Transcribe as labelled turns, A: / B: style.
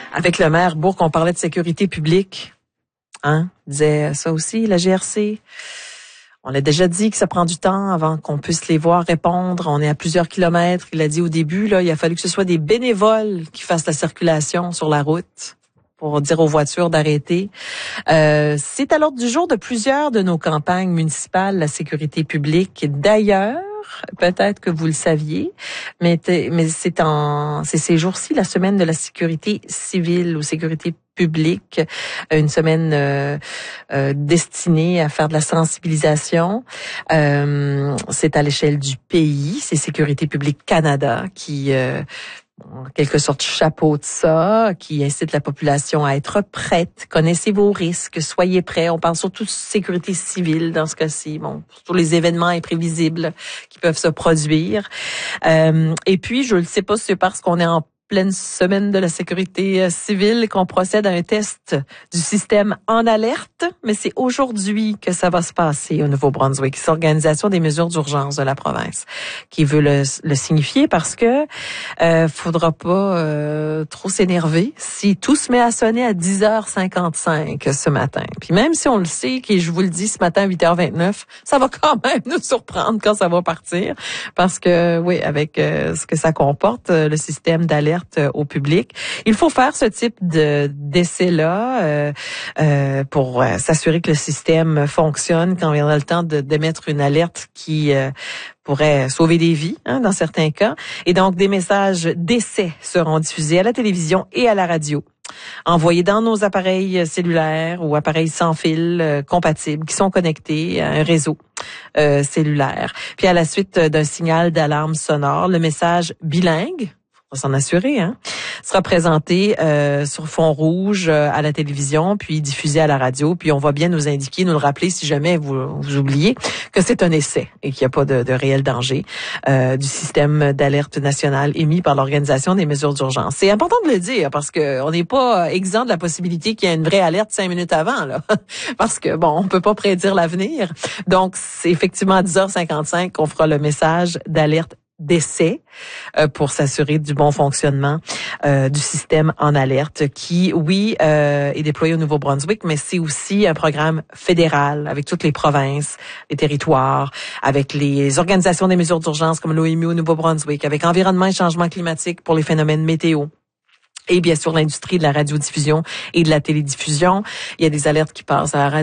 A: Avec le maire Bourque, on parlait de sécurité publique. Hein? Il disait ça aussi, la GRC. On l'a déjà dit que ça prend du temps avant qu'on puisse les voir répondre. On est à plusieurs kilomètres. Il a dit au début, là, il a fallu que ce soit des bénévoles qui fassent la circulation sur la route pour dire aux voitures d'arrêter. C'est à l'ordre du jour de plusieurs de nos campagnes municipales, la sécurité publique. D'ailleurs, peut-être que vous le saviez, mais c'est ces jours-ci la semaine de la sécurité civile ou sécurité publique, une semaine destinée à faire de la sensibilisation. C'est à l'échelle du pays, c'est Sécurité publique Canada qui en quelque sorte chapeaute ça, qui incite la population à être prête. Connaissez vos risques, soyez prêts. On parle surtout de sécurité civile dans ce cas-ci, surtout les événements imprévisibles qui peuvent se produire. Et puis, je ne sais pas si c'est parce qu'on est en pleine semaine de la sécurité civile qu'on procède à un test du système En Alerte, mais c'est aujourd'hui que ça va se passer au Nouveau-Brunswick. C'est l'Organisation des mesures d'urgence de la province qui veut le signifier parce que faudra pas trop s'énerver si tout se met à sonner à 10h55 ce matin. Puis même si on le sait, et je vous le dis ce matin à 8h29, ça va quand même nous surprendre quand ça va partir parce que oui, avec ce que ça comporte, le système d'alerte au public. Il faut faire ce type d'essai-là pour s'assurer que le système fonctionne quand viendra le temps d'émettre une alerte qui pourrait sauver des vies, dans certains cas. Et donc, des messages d'essai seront diffusés à la télévision et à la radio, envoyés dans nos appareils cellulaires ou appareils sans fil compatibles qui sont connectés à un réseau cellulaire. Puis à la suite d'un signal d'alarme sonore, le message bilingue, on va s'en assurer, sera présenté sur fond rouge à la télévision, puis diffusé à la radio, puis on va bien nous indiquer, nous le rappeler si jamais vous oubliez que c'est un essai et qu'il n'y a pas de réel danger du système d'alerte national émis par l'Organisation des mesures d'urgence. C'est important de le dire parce que on n'est pas exempt de la possibilité qu'il y ait une vraie alerte 5 minutes avant, là, parce que on peut pas prédire l'avenir. Donc c'est effectivement à 10h55 qu'on fera le message d'alerte d'essai pour s'assurer du bon fonctionnement du système En Alerte qui, oui, est déployé au Nouveau-Brunswick, mais c'est aussi un programme fédéral avec toutes les provinces, les territoires, avec les organisations des mesures d'urgence comme l'OMU au Nouveau-Brunswick, avec Environnement et Changement climatique pour les phénomènes météo. Et bien sûr, l'industrie de la radiodiffusion et de la télédiffusion. Il y a des alertes qui passent à la radio.